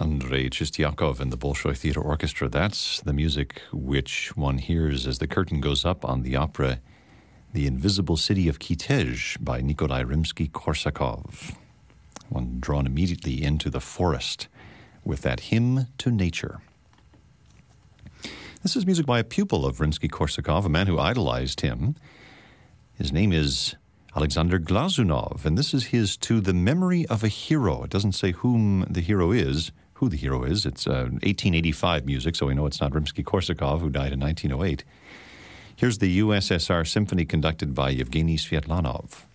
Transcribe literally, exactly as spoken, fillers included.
Andrei Chistiakov and the Bolshoi Theater Orchestra. That's the music which one hears as the curtain goes up on the opera The Invisible City of Kitezh by Nikolai Rimsky-Korsakov. One drawn immediately into the forest with that hymn to nature. This is music by a pupil of Rimsky-Korsakov, a man who idolized him. His name is Alexander Glazunov, and this is his To the Memory of a Hero. It doesn't say whom the hero is, who the hero is. It's uh, eighteen eighty-five music, so we know it's not Rimsky-Korsakov, who died in nineteen oh eight. Here's the U S S R Symphony conducted by Yevgeny Sviatlanov.